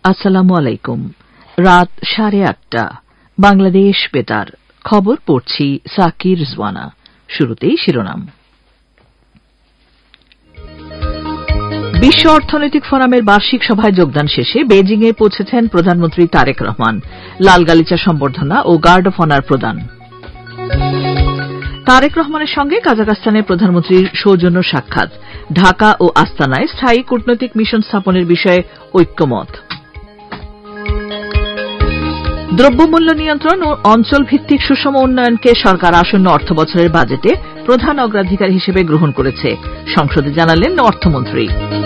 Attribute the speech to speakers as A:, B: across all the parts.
A: আসসালামু আলাইকুম। রাত 8:30 বাংলাদেশ বেতার খবর পড়ছি সাকির রিজওয়ানা। শুরুতেই শিরোনাম। বিশ্ব অর্থনৈতিক ফোরামের বার্ষিক সভায় যোগদান শেষে বেজিংয়ে পৌঁছেছেন প্রধানমন্ত্রী তারেক রহমান। লাল গালিচা সম্বর্ধনা ও গার্ড অফ অনার প্রদান। তারেক রহমানের সঙ্গে কাজাখস্তানের প্রধানমন্ত্রীর সৌজন্য সাক্ষাৎ। ঢাকা ও আস্তানায় স্থায়ী কূটনৈতিক মিশন স্থাপনের বিষয়ে ঐক্যমত। দ্রব্যমূল্য নিয়ন্ত্রণ ও অঞ্চল ভিত্তিক সুষম উন্নয়নকে সরকার আসন্ন অর্থবছরের বাজেটে প্রধান অগ্রাধিকার হিসেবে গ্রহণ করেছে, সংসদে জানালেন অর্থমন্ত্রী।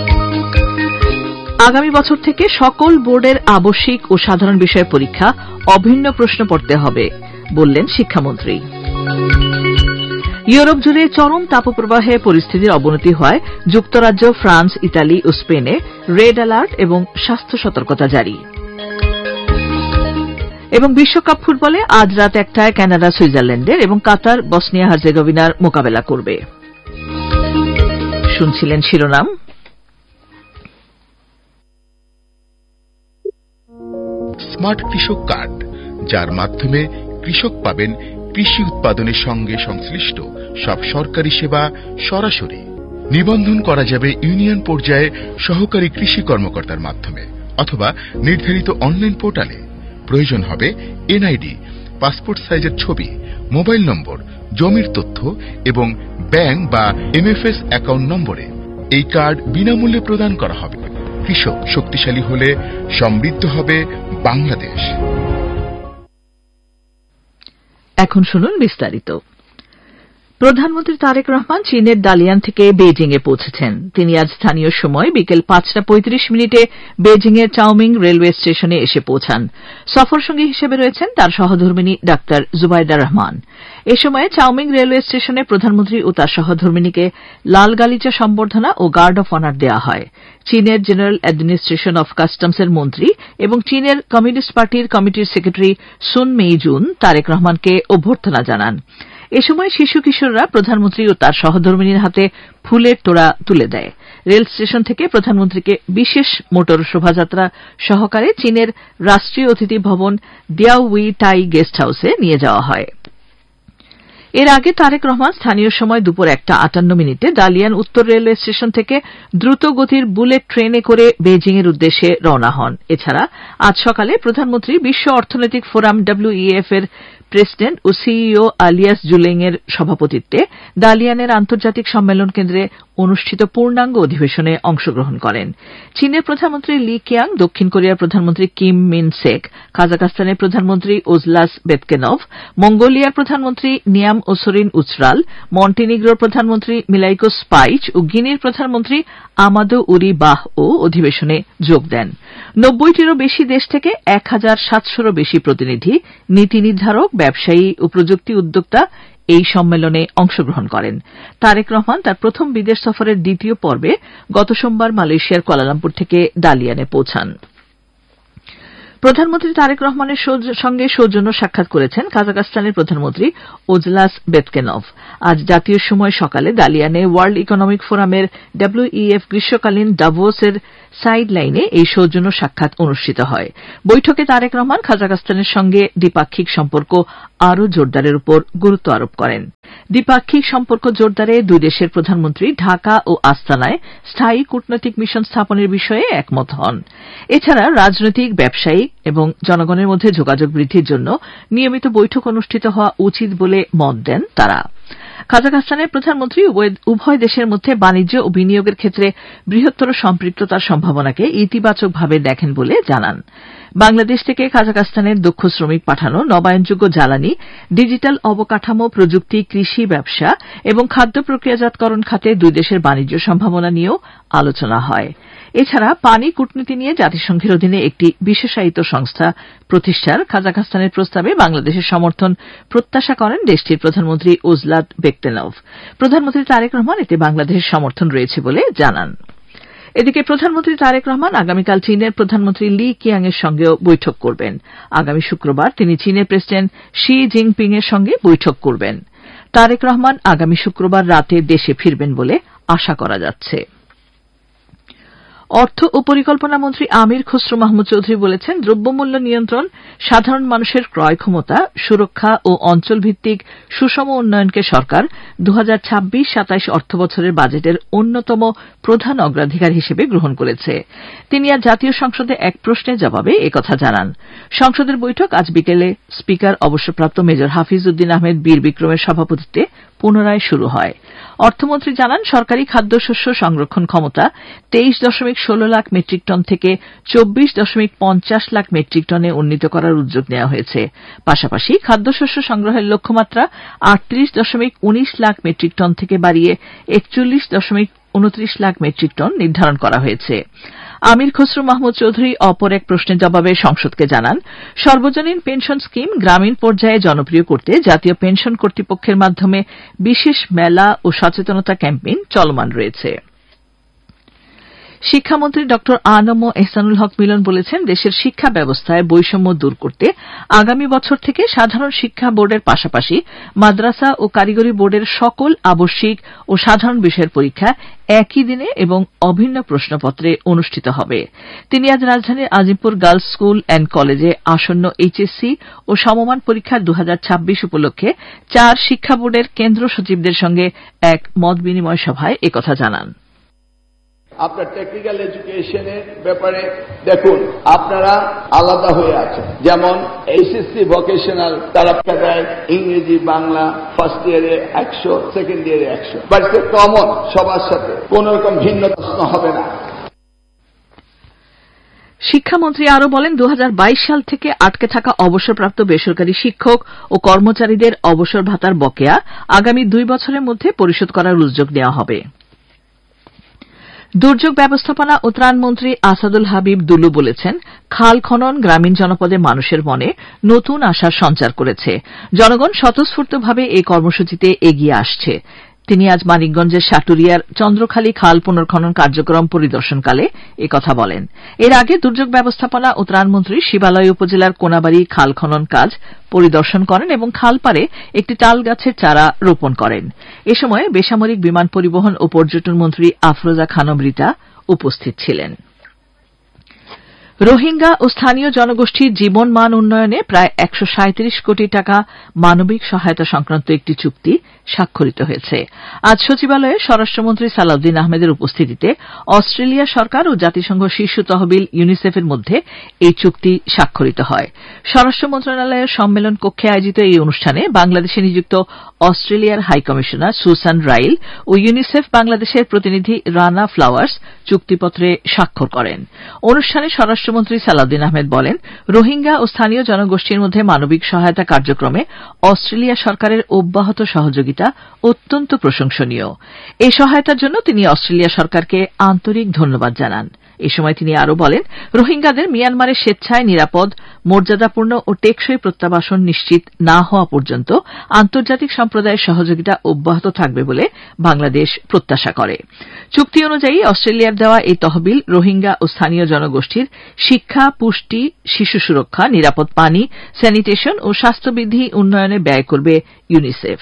A: আগামী বছর থেকে সকল বোর্ডের আবশ্যিক ও সাধারণ বিষয়ের পরীক্ষা অভিন্ন প্রশ্ন পড়তে হবে, বললেন শিক্ষামন্ত্রী। ইউরোপ জুড়ে চরম তাপপ্রবাহে পরিস্থিতির অবনতি হওয়ায় যুক্তরাজ্য, ফ্রান্স, ইতালি ও স্পেনে রেড অ্যালার্ট এবং স্বাস্থ্য সতর্কতা জারি। এবং বিশ্বকাপ ফুটবলে আজ রাত 1টায় কানাডা সুইজারল্যান্ডের এবং কাতার বসনিয়া হার্জেগোভিনার মোকাবেলা করবে। শুনছিলেন শিরোনাম।
B: স্মার্ট কৃষক কার্ড, যার মাধ্যমে কৃষক পাবেন কৃষি উৎপাদনের সঙ্গে সংশ্লিষ্ট সব সরকারি সেবা সরাসরি। নিবন্ধন করা যাবে ইউনিয়ন পর্যায়ে সহকারী কৃষি কর্মকর্তার মাধ্যমে অথবা নির্ধারিত অনলাইন পোর্টালে। প্রয়োজন হবে এনআইডি, পাসপোর্ট সাইজের ছবি, মোবাইল নম্বর, জমির তথ্য এবং ব্যাংক বা এমএফএস অ্যাকাউন্ট নম্বরে। এই কার্ড বিনামূল্যে প্রদান করা হবে। কৃষক শক্তিশালী হলে সমৃদ্ধ হবে বাংলাদেশ।
A: এখন শুনুন বিস্তারিত। প্রধানমন্ত্রী তারেক রহমান চীনের দালিয়ান থেকে বেইজিংয়ে পৌঁছেছেন। তিনি আজ স্থানীয় সময় বিকেল 5:35 বেইজিংয়ের চাওমিং রেলওয়ে স্টেশনে এসে পৌঁছান। সফরসঙ্গী হিসেবে রয়েছেন তার সহধর্মিণী ডাক্তার জুবাইদা রহমান। এ সময় চাওমিং রেলওয়ে স্টেশনে প্রধানমন্ত্রী ও তার সহধর্মিণীকে লাল গালিচা সম্বর্ধনা ও গার্ড অফ অনার দেওয়া হয়। চীনের জেনারেল অ্যাডমিনিস্ট্রেশন অফ কাস্টমসের মন্ত্রী এবং চীনের কমিউনিস্ট পার্টির কমিটির সেক্রেটারি সুন মেইজুন তারেক রহমানকে অভ্যর্থনা জানান। এ সময় শিশু কিশোররা প্রধানমন্ত্রী ও তার সহধর্মিণীর হাতে ফুলের তোড়া তুলে দেয়। রেল স্টেশন থেকে প্রধানমন্ত্রীকে বিশেষ মোটর শোভাযাত্রা সহকারে চীনের রাষ্ট্রীয় অতিথি ভবন দিয়াওয়ি টাই গেস্ট হাউসে নিয়ে যাওয়া হয়। এর আগে তারেক রহমান স্থানীয় সময় দুপুর 1:58 দালিয়ান উত্তর রেলওয়ে স্টেশন থেকে দ্রুত গতির বুলেট ট্রেনে করে বেইজিংয়ের উদ্দেশ্যে রওনা হন। এছাড়া আজ সকালে প্রধানমন্ত্রী বিশ্ব অর্থনৈতিক ফোরাম WEF এর প্রেসিডেন্ট ও সিইও আলিয়াস জুলেং এর সভাপতিত্বে দালিয়ানের আন্তর্জাতিক সম্মেলন কেন্দ্রে অনুষ্ঠিত পূর্ণাঙ্গ অধিবেশনে অংশগ্রহণ করেন। চীনের প্রধানমন্ত্রী লি কিয়াং, দক্ষিণ কোরিয়ার প্রধানমন্ত্রী কিম মিন সেক, কাজাখস্তানের প্রধানমন্ত্রী ওজলাস বেতকেনভ, মঙ্গোলিয়ার প্রধানমন্ত্রী নিয়াম ওসরিন উচরাল, মন্টিনিগ্রোর প্রধানমন্ত্রী মিলাইকোস স্পাইচ ও গিনির প্রধানমন্ত্রী আমাদো উরি বাহ ও অধিবেশনে যোগ দেন। 90টিরও বেশি দেশ থেকে 1700রও বেশি প্রতিনিধি, নীতি নির্ধারক, ব্যবসায়ী ও প্রযুক্তি উদ্যোক্তা এই সম্মেলনে অংশগ্রহণ করেন। তারেক রহমান তার প্রথম বিদেশ সফরের দ্বিতীয় পর্বে গত সোমবার মালয়েশিয়ার কুয়ালালামপুর থেকে দালিয়ানে পৌঁছান। প্রধানমন্ত্রী তারেক রহমানের সঙ্গে সৌজন্য সাক্ষাৎ করেছেন কাজাখস্তানের প্রধানমন্ত্রী ওজলাস বেতকেনভ। আজ জাতীয় সময় সকালে দালিয়ানে ওয়ার্ল্ড ইকোনমিক ফোরামের WEF গ্রীষ্মকালীন ডাভোসের সাইড লাইনে এই সৌজন্য সাক্ষাৎ অনুষ্ঠিত হয়। বৈঠকে তারেক রহমান কাজাখস্তানের সঙ্গে দ্বিপাক্ষিক সম্পর্ক আরও জোরদারের উপর গুরুত্ব আরোপ করেন। দ্বিপাক্ষিক সম্পর্ক জোরদারে দুই দেশের প্রধানমন্ত্রী ঢাকা ও আস্তানায় স্থায়ী কূটনৈতিক মিশন স্থাপনের বিষয়ে একমত হন। এছাড়া রাজনৈতিক, ব্যবসায়িক এবং জনগণের মধ্যে যোগাযোগ বৃদ্ধির জন্য নিয়মিত বৈঠক অনুষ্ঠিত হওয়া উচিত বলে মত দেন তারা। কাজাখস্তানের প্রধানমন্ত্রী উভয় দেশের মধ্যে বাণিজ্য ও বিনিয়োগের ক্ষেত্রে বৃহত্তর সম্পৃক্ততার সম্ভাবনাকে ইতিবাচকভাবে দেখেন বলে জানান। বাংলাদেশ থেকে কাজাখস্তানের দক্ষ শ্রমিক পাঠানো, নবায়নযোগ্য জ্বালানি, ডিজিটাল অবকাঠামো, প্রযুক্তি, কৃষি, ব্যবসা এবং খাদ্য প্রক্রিয়াজাতকরণ খাতে দুই দেশের বাণিজ্য সম্ভাবনা নিয়েও আলোচনা হয়। এছাড়া পানি কূটনীতি নিয়ে জাতিসংঘের অধীনে একটি বিশেষায়িত সংস্থা প্রতিষ্ঠার কাজাখস্তানের প্রস্তাবে বাংলাদেশের সমর্থন প্রত্যাশা করেন দেশটির প্রধানমন্ত্রী ওজলাস বেতকেনভ। প্রধানমন্ত্রী তারেক রহমান এতে বাংলাদেশের সমর্থন রয়েছে বলে জানান। এদিকে প্রধানমন্ত্রী তারেক রহমান আগামীকাল চীনের প্রধানমন্ত্রী লি কিয়াং এর সঙ্গেও বৈঠক করবেন। আগামী শুক্রবার তিনি চীনের প্রেসিডেন্ট শি জিনপিং এর সঙ্গে বৈঠক করবেন। তারেক রহমান আগামী শুক্রবার রাতে দেশে ফিরবেন বলে আশা করা যাচ্ছে। অর্থ ও পরিকল্পনা মন্ত্রী আমির খসরু মাহমুদ চৌধুরী বলেছেন, দ্রব্যমূল্য নিয়ন্ত্রণ, সাধারণ মানুষের ক্রয় ক্ষমতা, সুরক্ষা ও অঞ্চলভিত্তিক সুষম উন্নয়নকে সরকার 2026-27 অর্থবছরের বাজেটের অন্যতম প্রধান অগ্রাধিকার হিসেবে গ্রহণ করেছে। তিনি আজ জাতীয় সংসদে এক প্রশ্নের জবাবে একথা জানান। সংসদের বৈঠক আজ বিকেলে স্পিকার অবসরপ্রাপ্ত মেজর হাফিজ উদ্দিন আহমেদ বীর বিক্রমের সভাপতিত্বে পুনরায় শুরু হয়। অর্থমন্ত্রী জানান, সরকারি খাদ্যশস্য সংরক্ষণ ক্ষমতা 23.16 লাখ মেট্রিক টন থেকে 24.50 লাখ মেট্রিক টনে উন্নীত করার উদ্যোগ নেওয়া হয়েছে। পাশাপাশি খাদ্যশস্য সংগ্রহের লক্ষ্যমাত্রা 38.19 লাখ মেট্রিক টন থেকে বাড়িয়ে 41.29 লাখ মেট্রিক টন নির্ধারণ করা হয়েছে। আমির খসরু মাহমুদ চৌধুরী অপর এক প্রশ্নের জবাবে সংসদকে জানান, সর্বজনীন পেনশন স্কিম গ্রামীণ পর্যায়ে জনপ্রিয় করতে জাতীয় পেনশন কর্তৃপক্ষের মাধ্যমে বিশেষ মেলা ও সচেতনতা ক্যাম্পেইন চলমান রয়েছে। শিক্ষামন্ত্রী ড আ.ন.ম এহসানুল হক মিলন বলেছেন, দেশের শিক্ষা ব্যবস্থায় বৈষম্য দূর করতে আগামী বছর থেকে সাধারণ শিক্ষা বোর্ডের পাশাপাশি মাদ্রাসা ও কারিগরি বোর্ডের সকল আবশ্যিক ও সাধারণ বিষয়ের পরীক্ষা একই দিনে এবং অভিন্ন প্রশ্নপত্রে অনুষ্ঠিত হবে। তিনি আজ রাজধানীর আজিমপুর গার্লস স্কুল অ্যান্ড কলেজে আসন্ন এইচএসসি ও সমমান পরীক্ষা 2026 উপলক্ষে 4 শিক্ষা বোর্ডের কেন্দ্র সচিবদের সঙ্গে এক মত বিনিময় সভায় একথা জানান।
C: আপনার টেকনিক্যাল এডুকেশনের ব্যাপারে দেখুন, আপনারা আলাদা হয়ে আছেন। যেমন এইচএসসি ভোকেশনাল তারা দেয় ইংরেজি বাংলা ফার্স্ট ইয়ারে 100, সেকেন্ড ইয়ারে 100, বাট কমন সবার সাথে কোন রকম ভিন্ন প্রশ্ন হবে না।
A: শিক্ষামন্ত্রী আরও বলেন, 2022 সাল থেকে আটকে থাকা অবসরপ্রাপ্ত বেসরকারি শিক্ষক ও কর্মচারীদের অবসর ভাতার বকেয়া আগামী 2 বছরের মধ্যে পরিশোধ করার উদ্যোগ নেওয়া হবে। দুর্যোগ ব্যবস্থাপনা ও ত্রাণমন্ত্রী আসাদুল হাবিব দুলু বলেছেন, খাল খনন গ্রামীণ জনপদের মানুষের মনে নতুন আশার সঞ্চার করেছে। জনগণ স্বতঃস্ফূর্তভাবে এই কর্মসূচিতে এগিয়ে আসছে। তিনি আজ মানিকগঞ্জের সাটুরিয়ার চন্দ্রখালী খাল পুনর্খনন কার্যক্রম পরিদর্শনকালে একথা বলেন। এর আগে দুর্যোগ ব্যবস্থাপনা ও ত্রাণমন্ত্রী শিবালয় উপজেলার কোনাবাড়ি খাল খনন কাজ পরিদর্শন করেন এবং খালপাড়ে একটি তাল গাছের চারা রোপণ করেন। এ সময় বেসামরিক বিমান পরিবহন ও পর্যটন মন্ত্রী আফরোজা খানম রিতা উপস্থিত ছিলেন। রোহিঙ্গা ও স্থানীয় জনগোষ্ঠীর জীবন মান উন্নয়নে প্রায় 137 কোটি টাকা মানবিক সহায়তা সংক্রান্ত একটি চুক্তি স্বাক্ষরিত হয়েছে। আজ সচিবালয়ে স্বরাষ্ট্রমন্ত্রী সালাউদ্দিন আহমেদের উপস্থিতিতে অস্ট্রেলিয়া সরকার ও জাতিসংঘ শীর্ষ তহবিল ইউনিসেফের মধ্যে এই চুক্তি স্বাক্ষরিত হয়। স্বরাষ্ট্র মন্ত্রণালয়ের সম্মেলন কক্ষে আয়োজিত এই অনুষ্ঠানে বাংলাদেশে নিযুক্ত অস্ট্রেলিয়ার হাইকমিশনার সুসান রাইল ও ইউনিসেফ বাংলাদেশের প্রতিনিধি রানা ফ্লাওয়ার্স চুক্তিপত্রে স্বাক্ষর করেন। অনুষ্ঠানে স্বরাষ্ট্রমন্ত্রী সালাউদ্দিন আহমেদ বলেন, রোহিঙ্গা ও স্থানীয় জনগোষ্ঠীর মধ্যে মানবিক সহায়তা কার্যক্রমে অস্ট্রেলিয়া সরকারের অব্যাহত সহযোগিতা অত্যন্ত প্রশংসনীয়। এই সহায়তার জন্য তিনি অস্ট্রেলিয়া সরকারকে আন্তরিক ধন্যবাদ জানান। এ সময় তিনি আরও বলেন, রোহিঙ্গাদের মিয়ানমারে স্বেচ্ছায় নিরাপদ, মর্যাদাপূর্ণ ও টেকসই প্রত্যাবাসন নিশ্চিত না হওয়া পর্যন্ত আন্তর্জাতিক সম্প্রদায়ের সহযোগিতা অব্যাহত থাকবে বলে বাংলাদেশ প্রত্যাশা করে। চুক্তি অনুযায়ী অস্ট্রেলিয়ার দেওয়া এই তহবিল রোহিঙ্গা ও স্থানীয় জনগোষ্ঠীর শিক্ষা, পুষ্টি, শিশু সুরক্ষা, নিরাপদ পানি, স্যানিটেশন ও স্বাস্থ্যবিধি উন্নয়নে ব্যয় করবে ইউনিসেফ।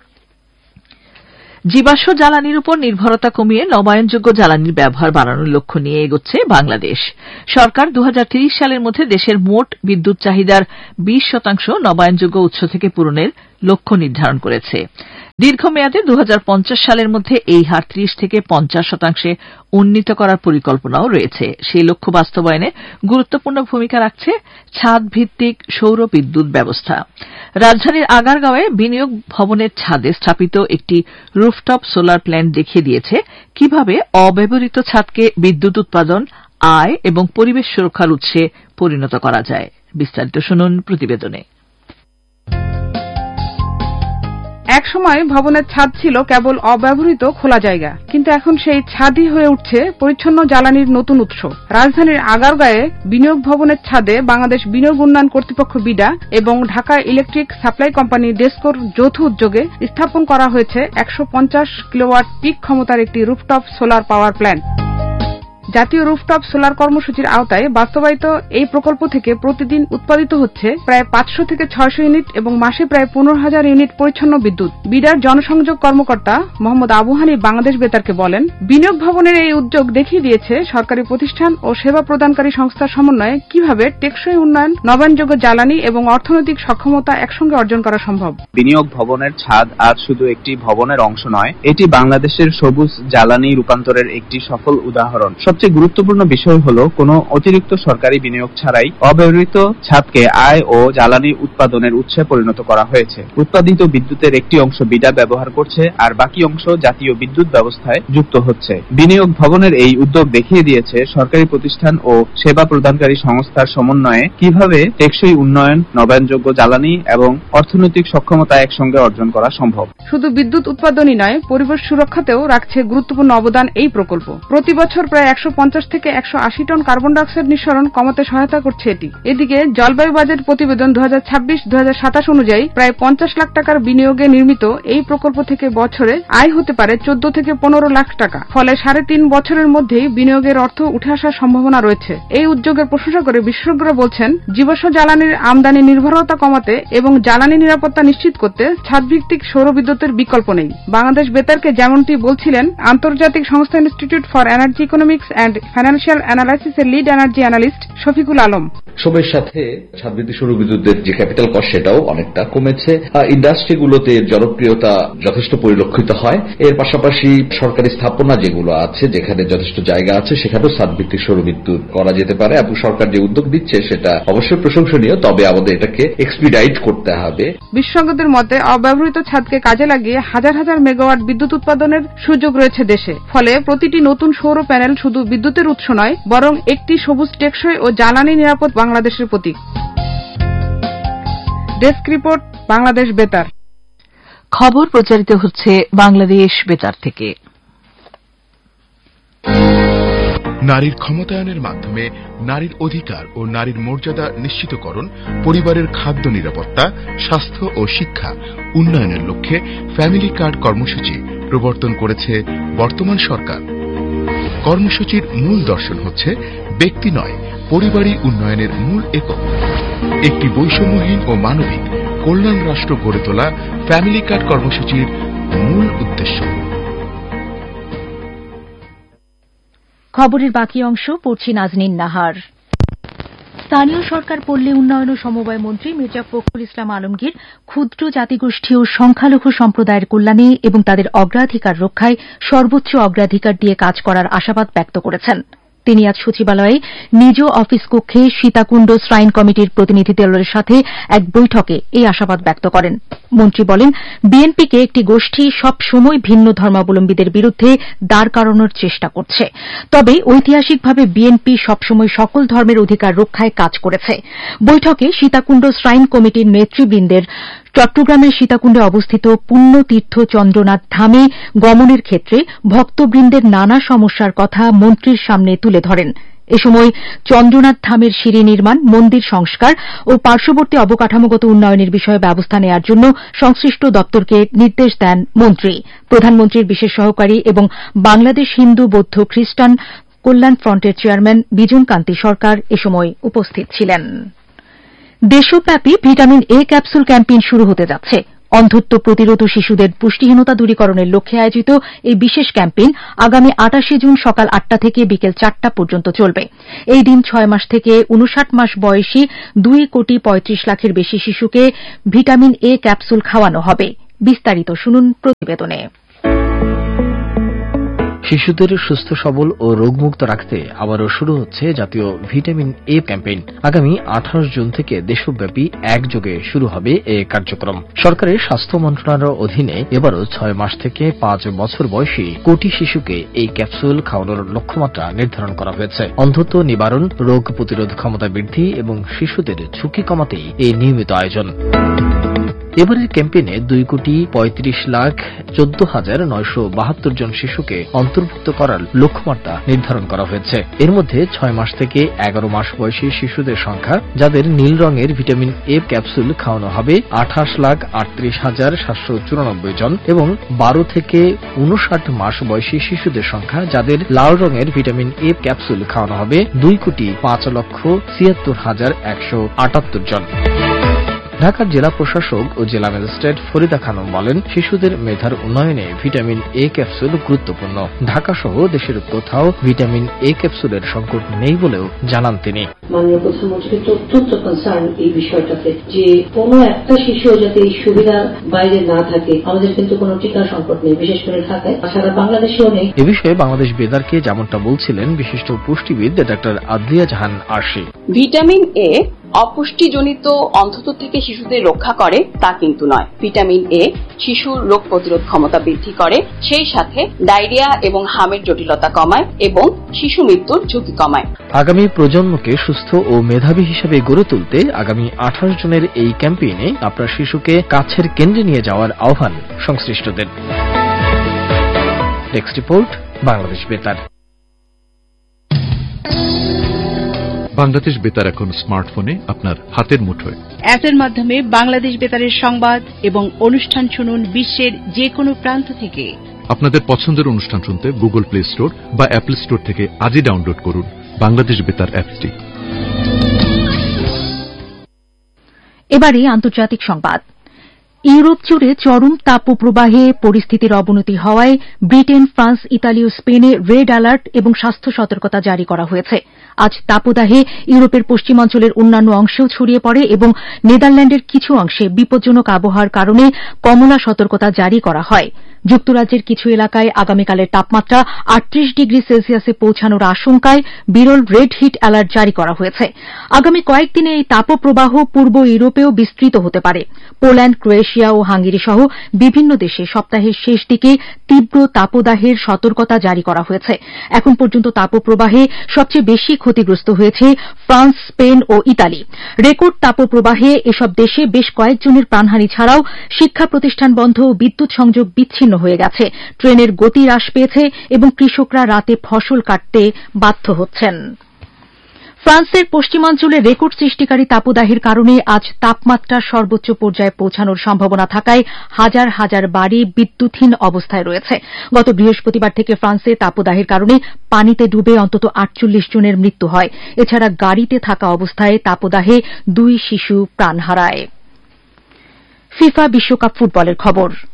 A: জীবাশ্ম জ্বালানির উপর নির্ভরতা কমিয়ে নবায়নযোগ্য জ্বালানির ব্যবহার বাড়ানোর লক্ষ্য নিয়ে এগোচ্ছে বাংলাদেশ। সরকার 2030 সালের মধ্যে দেশের মোট বিদ্যুৎ চাহিদার 20% নবায়নযোগ্য উৎস থেকে পূরণের লক্ষ্য নির্ধারণ করেছে। দীর্ঘমেয়াদে 2050 সালের মধ্যে এই হার 30 থেকে 50% উন্নীত করার পরিকল্পনাও রয়েছে। সেই লক্ষ্য বাস্তবায়নে গুরুত্বপূর্ণ ভূমিকা রাখছে ছাদ ভিত্তিক সৌর বিদ্যুৎ ব্যবস্থা। রাজধানীর আগারগাঁওয়ে বিনিয়োগ ভবনের ছাদে স্থাপিত একটি রুফটপ সোলার প্ল্যান্ট দেখিয়ে দিয়েছে কিভাবে অব্যবহৃত ছাদকে বিদ্যুৎ উৎপাদন, আয় এবং পরিবেশ সুরক্ষার উৎসে পরিণত করা যায়। বিস্তারিত শুনুন প্রতিবেদনে।
D: একসময় ভবনের ছাদ ছিল কেবল অব্যবহৃত খোলা জায়গা, কিন্তু এখন সেই ছাদই হয়ে উঠছে পরিচ্ছন্ন জ্বালানির নতুন উৎস। রাজধানীর আগারগাঁয়ে বিনিয়োগ ভবনের ছাদে বাংলাদেশ বিনিয়োগ উন্নয়ন কর্তৃপক্ষ বিডা এবং Dhaka electric supply company DESCO যৌথ উদ্যোগে স্থাপন করা হয়েছে 150 কিলোওয়াট পিক ক্ষমতার একটি রুফটপ সোলার পাওয়ার প্ল্যান্ট। জাতীয় রুফটপ সোলার কর্মসূচির আওতায় বাস্তবায়িত এই প্রকল্প থেকে প্রতিদিন উৎপাদিত হচ্ছে প্রায় 500 থেকে 600 ইউনিট এবং মাসে প্রায় 15,000 ইউনিট পরিচ্ছন্ন বিদ্যুৎ। বিডার জনসংযোগ কর্মকর্তা মোহাম্মদ আবু হানি বাংলাদেশ বেতারকে বলেন, বিনিয়োগ ভবনের এই উদ্যোগ দেখিয়ে দিয়েছে সরকারি প্রতিষ্ঠান ও সেবা প্রদানকারী সংস্থার সমন্বয়ে কিভাবে টেকসই উন্নয়ন, নবায়নযোগ্য জ্বালানি এবং অর্থনৈতিক সক্ষমতা একসঙ্গে অর্জন করা সম্ভব।
E: বিনিয়োগ ভবনের ছাদ আজ শুধু একটি ভবনের অংশ নয়, এটি বাংলাদেশের সবুজ জ্বালানি রূপান্তরের একটি সফল উদাহরণ। সবচেয়ে গুরুত্বপূর্ণ বিষয় হল কোনো অতিরিক্ত সরকারি বিনিয়োগ ছাড়াই অব্যবহৃত ছাদকে আয় ও জ্বালানি উৎপাদনের উৎসে পরিণত করা হয়েছে। উৎপাদিত বিদ্যুতের একটি অংশ বিডা ব্যবহার করছে আর বাকি অংশ জাতীয় বিদ্যুৎ ব্যবস্থায় যুক্ত হচ্ছে। বিনিয়োগ ভবনের এই উদ্যোগ দেখিয়ে দিয়েছে সরকারি প্রতিষ্ঠান ও সেবা প্রদানকারী সংস্থার সমন্বয়ে কিভাবে টেকসই উন্নয়ন, নবায়নযোগ্য জ্বালানি এবং অর্থনৈতিক সক্ষমতা একসঙ্গে অর্জন করা সম্ভব।
D: শুধু বিদ্যুৎ উৎপাদনই নয়, পরিবেশ সুরক্ষাতেও রাখছে গুরুত্বপূর্ণ অবদান এই প্রকল্প। প্রতি বছর প্রায় 150 থেকে 180 টন কার্বন ডাইঅক্সাইড নিঃসরণ কমাতে সহায়তা করছে এটি। এদিকে জলবায়ু বাজেট প্রতিবেদন 2026-2027 অনুযায়ী প্রায় 50 লাখ টাকার বিনিয়োগে নির্মিত এই প্রকল্প থেকে বছরে আয় হতে পারে 14 থেকে 15 লাখ টাকা। ফলে 3.5 বছরের মধ্যেই বিনিয়োগের অর্থ উঠে আসার সম্ভাবনা রয়েছে। এই উদ্যোগের প্রশংসা করে বিশেষজ্ঞরা বলছেন, জীবাশ্ম জ্বালানির আমদানি নির্ভরতা কমাতে এবং জ্বালানি নিরাপত্তা নিশ্চিত করতে ছাদভিত্তিক সৌর বিদ্যুতের বিকল্প নেই। বাংলাদেশ বেতারকে যেমনটি বলছিলেন আন্তর্জাতিক সংস্থা institute for energy economics and financial অ্যানালাইসিসের lead energy analyst Shafiqul Alam.
F: সময়ের সাথে ছাদভিত্তিক সৌর বিদ্যুতের যে ক্যাপিটাল কস্ট সেটাও অনেকটা কমেছে। ইন্ডাস্ট্রিগুলোতে জনপ্রিয়তা যথেষ্ট পরিলক্ষিত হয়। এর পাশাপাশি সরকারি স্থাপনা যেগুলো আছে, যেখানে যথেষ্ট জায়গা আছে, সেখানেও ছাদভিত্তিক সৌর বিদ্যুৎ করা যেতে পারে এবং সরকার যে উদ্যোগ দিচ্ছে সেটা অবশ্যই প্রশংসনীয়, তবে আমাদের এটাকে এক্সপিডাইট করতে হবে।
D: বিশেষজ্ঞদের মতে অব্যবহৃত ছাদকে কাজে লাগিয়ে হাজার হাজার মেগাওয়াট বিদ্যুৎ উৎপাদনের সুযোগ রয়েছে দেশে। ফলে প্রতিটি নতুন সৌর প্যানেল শুধু বিদ্যুতের উৎস নয়, বরং একটি সবুজ, টেকসই ও জ্বালানি নিরাপদ বাংলাদেশের প্রতীক। ডেস্ক রিপোর্ট, বাংলাদেশ বেতার।
A: খবর প্রচারিত হচ্ছে বাংলাদেশ বেতার থেকে।
B: নারীর ক্ষমতায়নের মাধ্যমে নারীর অধিকার ও নারীর মর্যাদা নিশ্চিতকরণ, পরিবারের খাদ্য নিরাপত্তা, স্বাস্থ্য ও শিক্ষা উন্নয়নের লক্ষ্যে ফ্যামিলি কার্ড কর্মসূচি প্রবর্তন করেছে বর্তমান সরকার। কর্মসূচির মূল দর্শন হচ্ছে ব্যক্তি নয়, পরিবারই উন্নয়নের মূল একক। একটি বৈষম্যহীন ও মানবিক কল্যাণ রাষ্ট্র গড়ে তোলা ফ্যামিলি কার্ড কর্মসূচির মূল উদ্দেশ্য।
G: খবরের বাকি অংশ পড়ছি নাজনীন নাহার। স্থানীয় সরকার পল্লী উন্নয়ন ও সমবায় মন্ত্রী মির্জা ফখরুল ইসলাম আলমগীর ক্ষুদ্র জাতিগোষ্ঠী ও সংখ্যালঘু সম্প্রদায়ের কল্যাণে এবং তাদের অগ্রাধিকার রক্ষায় সর্বোচ্চ অগ্রাধিকার দিয়ে কাজ করার আশাবাদ ব্যক্ত করেছেন। তিনি আজ সচিবালয়ে নিজ অফিস কক্ষে সীতাকুণ্ড শ্রাইন কমিটির প্রতিনিধি দলের সাথে এক বৈঠকে এই আশাবাদ ব্যক্ত করেন। মন্ত্রী বলেন, বিএনপিকে একটি গোষ্ঠী সব সময় ভিন্ন ধর্মাবলম্বীদের বিরুদ্ধে দাঁড় করানোর চেষ্টা করছে। তবে ঐতিহাসিকভাবে বিএনপি সবসময় সকল ধর্মের অধিকার রক্ষায় কাজ করেছে। বৈঠকে সীতাকুণ্ড শ্রাইন কমিটির নেতৃবৃন্দের চট্টগ্রামের সীতাকুণ্ডে অবস্থিত পুণ্যতীর্থ চন্দ্রনাথ ধামে গমনের ক্ষেত্রে ভক্তবৃন্দের নানা সমস্যার কথা মন্ত্রীর সামনে তুলে ধরেন। এ সময় চন্দ্রনাথ ধামের সিঁড়ি নির্মাণ, মন্দির সংস্কার ও পার্শ্ববর্তী অবকাঠামোগত উন্নয়নের বিষয়ে ব্যবস্থা নেওয়ার জন্য সংশ্লিষ্ট দপ্তরকে নির্দেশ দেন মন্ত্রী। প্রধানমন্ত্রীর বিশেষ সহকারী এবং বাংলাদেশ হিন্দু বৌদ্ধ খ্রিস্টান কল্যাণ ফ্রন্টের চেয়ারম্যান বিজন কান্তি সরকার এ সময় উপস্থিত ছিলেন। দেশব্যাপী ভিটামিন এ ক্যাপসুল ক্যাম্পেইন শুরু হতে যাচ্ছে। অন্ধত্ব প্রতিরোধ ও শিশুদের পুষ্টিহীনতা দূরীকরণের লক্ষ্যে আয়োজিত এই বিশেষ ক্যাম্পেইন আগামী 28 জুন সকাল 8টা থেকে বিকেল 4টা পর্যন্ত চলবে। এই দিন 6 মাস থেকে 59 মাস বয়সী 2,35 লাখের বেশি শিশুকে ভিটামিন এ ক্যাপসুল খাওয়ানো হবে। বিস্তারিত শুনুন প্রতিবেদনে।
H: শিশুদের সুস্থ সবল ও রোগমুক্ত রাখতে আবারও শুরু হচ্ছে জাতীয় ভিটামিন এ ক্যাম্পেইন। আগামী 28 জুন থেকে দেশব্যাপী একযোগে শুরু হবে এ কার্যক্রম। সরকারের স্বাস্থ্য মন্ত্রণালয়ের অধীনে এবারও 6 মাস থেকে 5 বছর বয়সী কোটি শিশুকে এই ক্যাপসুল খাওয়ানোর লক্ষ্যমাত্রা নির্ধারণ করা হয়েছে। অন্ধত্ব নিবারণ, রোগ প্রতিরোধ ক্ষমতা বৃদ্ধি এবং শিশুদের ঝুঁকি কমাতেই এই নিয়মিত আয়োজন। এবারের ক্যাম্পেইনে 2,35,14,972 জন শিশুকে অন্তর্ভুক্ত করার লক্ষ্যমাত্রা নির্ধারণ করা হয়েছে। এর মধ্যে 6 মাস থেকে 11 মাস বয়সী শিশুদের সংখ্যা যাদের নীল রঙের ভিটামিন এ ক্যাপসুল খাওয়ানো হবে 28,38,794 জন এবং 12 থেকে 59 মাস বয়সী শিশুদের সংখ্যা যাদের লাল রঙের ভিটামিন এ ক্যাপসুল খাওয়ানো হবে 2,05,76,178 জন। ঢাকার জেলা প্রশাসক ও জেলা ম্যাজিস্ট্রেট ফরিদা খানম বলেন, শিশুদের মেধার উন্নয়নে ভিটামিন এ ক্যাপসুল গুরুত্বপূর্ণ। ঢাকা সহ দেশের কোথাও ভিটামিন এ ক্যাপসুলের সংকট নেই বলেও জানান তিনি।
I: মাননীয় প্রধানমন্ত্রী অত্যন্ত কনসার্ন এই বিষয়টাতে যে কোনো একটা শিশু যাতে এই সুবিধার বাইরে না থাকে। আমাদের কিন্তু কোনো টিকার সংকট নেই, বিশেষ করে ঢাকায়, সারা বাংলাদেশেও নেই।
H: এ বিষয়ে বাংলাদেশ বেতারকে যেমনটা বলছিলেন বিশিষ্ট পুষ্টিবিদ doctor আদ্রিয়া Jahan Arshi.
J: Vitamin A অপুষ্টিজনিত অন্ধত্ব থেকে শিশুদের রক্ষা করে তা কিন্তু নয়। ভিটামিন এ শিশুর রোগ প্রতিরোধ ক্ষমতা বৃদ্ধি করে, সেই সাথে ডায়রিয়া এবং হামের জটিলতা কমায় এবং শিশু মৃত্যুর ঝুঁকি কমায়।
H: আগামী প্রজন্মকে সুস্থ ও মেধাবী হিসেবে গড়ে তুলতে আগামী 28 জনের এই ক্যাম্পেইনে আপনার শিশুকে কাছের কেন্দ্রে নিয়ে যাওয়ার আহ্বান সংশ্লিষ্টদের। নেক্সট রিপোর্ট, বাংলাদেশ বেতার।
K: বাংলাদেশ বেতার এখন স্মার্টফোনে আপনার হাতের মুঠোয়।
L: অ্যাপের মাধ্যমে বাংলাদেশ বেতারের সংবাদ এবং অনুষ্ঠান শুনুন বিশ্বের যে কোনো প্রান্ত থেকে।
K: আপনাদের পছন্দের অনুষ্ঠান শুনতে গুগল প্লে স্টোর বা অ্যাপল স্টোর থেকে আজই ডাউনলোড করুন বাংলাদেশ বেতার অ্যাপটি।
G: এবারে আন্তর্জাতিক সংবাদ। ইউরোপ জুড়ে চরম তাপপ্রবাহে পরিস্থিতির অবনতি হওয়ায় ব্রিটেন, ফ্রান্স, ইতালি ও স্পেনে রেড অ্যালার্ট এবং স্বাস্থ্য সতর্কতা জারি করা হয়েছে। আজ তাপদাহে ইউরোপের পশ্চিমাঞ্চলের অন্যান্য অংশেও ছড়িয়ে পড়ে এবং নেদারল্যান্ডের কিছু অংশে বিপজ্জনক আবহাওয়ার কারণে কমলা সতর্কতা জারি করা হয়। যুক্তরাজ্যের কিছু এলাকায় আগামীকালের তাপমাত্রা 38 ডিগ্রি সেলসিয়াসে পৌঁছানোর আশঙ্কায় বিরল রেড হিট অ্যালার্ট জারি করা হয়েছে। আগামী কয়েকদিনে এই তাপপ্রবাহ পূর্ব ইউরোপেও বিস্তৃত হতে পারে। পোল্যান্ড, ক্রোয়েশিয়া ও হাঙ্গেরি সহ বিভিন্ন দেশে সপ্তাহের শেষ দিকে তীব্র তাপদাহের সতর্কতা জারি করা হয়েছে। এখন পর্যন্ত তাপপ্রবাহে সবচেয়ে বেশি ক্ষতিগ্রস্ত হয়েছে ফ্রান্স, স্পেন ও ইতালি। রেকর্ড তাপপ্রবাহে এসব দেশে বেশ কয়েকজনের প্রাণহানি ছাড়াও শিক্ষা প্রতিষ্ঠান বন্ধ ও বিদ্যুৎ সংযোগ বিচ্ছিন্ন হয়ে গেছে। ট্রেনের গতি হ্রাস পেয়েছে এবং কৃষকরা রাতে ফসল কাটতে বাধ্য হচ্ছেন। ফ্রান্সের পশ্চিমাঞ্চলে রেকর্ড সৃষ্টিকারী তাপদাহের কারণে আজ তাপমাত্রা সর্বোচ্চ পর্যায়ে পৌঁছানোর সম্ভাবনা থাকায় হাজার হাজার বাড়ি বিদ্যুৎহীন অবস্থায় রয়েছে। গত বৃহস্পতিবার থেকে ফ্রান্সে তাপদাহের কারণে পানিতে ডুবে অন্তত 48 জনের মৃত্যু হয়। এছাড়া গাড়িতে থাকা অবস্থায় তাপদাহে 2 শিশু প্রাণ হারায়। ফিফা বিশ্বকাপ ফুটবলের খবর।